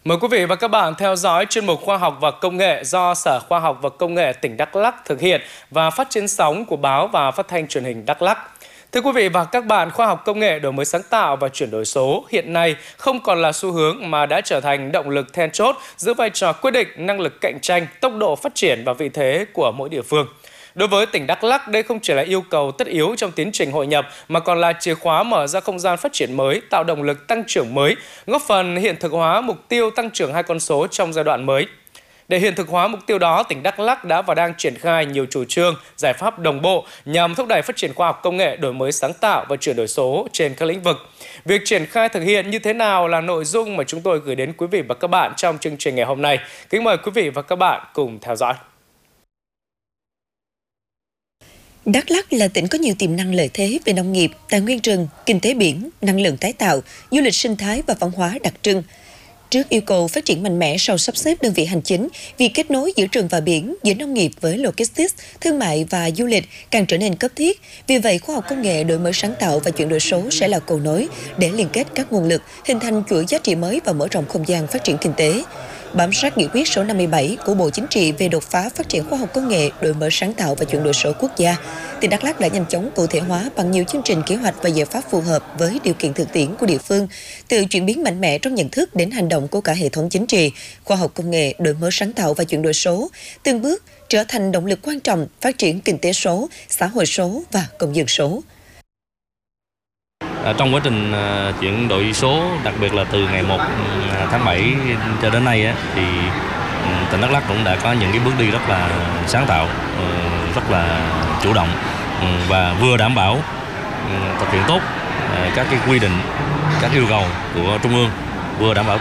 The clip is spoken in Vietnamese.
Mời quý vị và các bạn theo dõi chuyên mục Khoa học và Công nghệ do Sở Khoa học và Công nghệ tỉnh Đắk Lắk thực hiện và phát trên sóng của báo và phát thanh truyền hình Đắk Lắk. Thưa quý vị và các bạn, khoa học công nghệ, đổi mới sáng tạo và chuyển đổi số hiện nay không còn là xu hướng mà đã trở thành động lực then chốt giữ vai trò quyết định năng lực cạnh tranh, tốc độ phát triển và vị thế của mỗi địa phương. Đối với tỉnh Đắk Lắk, đây không chỉ là yêu cầu tất yếu trong tiến trình hội nhập mà còn là chìa khóa mở ra không gian phát triển mới, tạo động lực tăng trưởng mới, góp phần hiện thực hóa mục tiêu tăng trưởng 2 con số trong giai đoạn mới. Để hiện thực hóa mục tiêu đó, tỉnh Đắk Lắk đã và đang triển khai nhiều chủ trương, giải pháp đồng bộ nhằm thúc đẩy phát triển khoa học công nghệ, đổi mới sáng tạo và chuyển đổi số trên các lĩnh vực. Việc triển khai thực hiện như thế nào là nội dung mà chúng tôi gửi đến quý vị và các bạn trong chương trình ngày hôm nay. Kính mời quý vị và các bạn cùng theo dõi. Đắk Lắk là tỉnh có nhiều tiềm năng lợi thế về nông nghiệp, tài nguyên rừng, kinh tế biển, năng lượng tái tạo, du lịch sinh thái và văn hóa đặc trưng. Trước yêu cầu phát triển mạnh mẽ sau sắp xếp đơn vị hành chính, việc kết nối giữa rừng và biển, giữa nông nghiệp với logistics, thương mại và du lịch càng trở nên cấp thiết. Vì vậy, khoa học công nghệ, đổi mới sáng tạo và chuyển đổi số sẽ là cầu nối để liên kết các nguồn lực, hình thành chuỗi giá trị mới và mở rộng không gian phát triển kinh tế. Bám sát nghị quyết số 57 của Bộ Chính trị về đột phá phát triển khoa học công nghệ, đổi mới sáng tạo và chuyển đổi số quốc gia, tỉnh Đắk Lắk đã nhanh chóng cụ thể hóa bằng nhiều chương trình kế hoạch và giải pháp phù hợp với điều kiện thực tiễn của địa phương, từ chuyển biến mạnh mẽ trong nhận thức đến hành động của cả hệ thống chính trị. Khoa học công nghệ, đổi mới sáng tạo và chuyển đổi số từng bước trở thành động lực quan trọng phát triển kinh tế số, xã hội số và công dân số. Trong quá trình chuyển đổi số, đặc biệt là từ ngày 1 tháng 7 cho đến nay thì tỉnh Đắk Lắk cũng đã có những cái bước đi rất là sáng tạo, rất là chủ động và vừa đảm bảo thực hiện tốt các cái quy định, các yêu cầu của Trung ương, vừa đảm bảo